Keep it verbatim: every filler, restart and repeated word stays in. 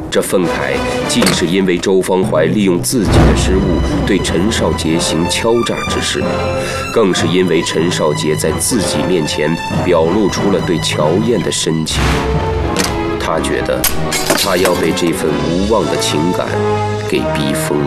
这愤慨既是因为周方怀利用自己的失误对陈少杰行敲诈之事，更是因为陈少杰在自己面前表露出了对乔燕的深情。他觉得他要被这份无望的情感给逼疯了。